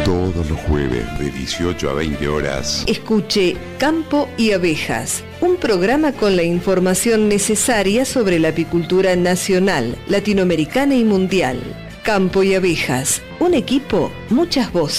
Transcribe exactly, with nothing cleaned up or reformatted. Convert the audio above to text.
Todos los jueves de dieciocho a veinte horas. Escuche Campo y Abejas, un programa con la información necesaria sobre la apicultura nacional, latinoamericana y mundial. Campo y Abejas, un equipo, muchas voces.